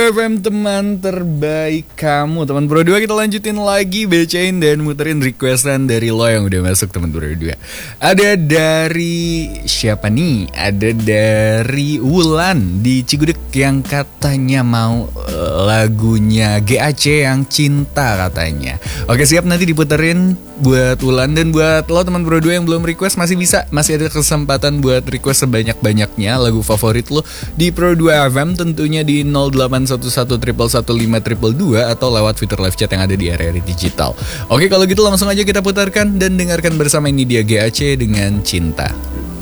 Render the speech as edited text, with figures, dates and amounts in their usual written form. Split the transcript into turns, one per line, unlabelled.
FM teman terbaik kamu. Teman Pro 2 kita lanjutin lagi bacain dan muterin requestan dari lo yang udah masuk teman Pro 2. Ada dari siapa nih? Ada dari Wulan di Cigudeg yang katanya mau lagunya GAC yang cinta katanya. Oke, siap, nanti diputerin buat Wulan. Dan buat lo teman Pro 2 yang belum request masih ada kesempatan buat request sebanyak-banyaknya lagu favorit lo di Pro 2 FM, tentunya di 0811111522 atau lewat fitur live chat yang ada di RRI Digital. Oke, kalau gitu langsung aja kita putarkan dan dengarkan bersama. Ini dia GAC dengan Cinta.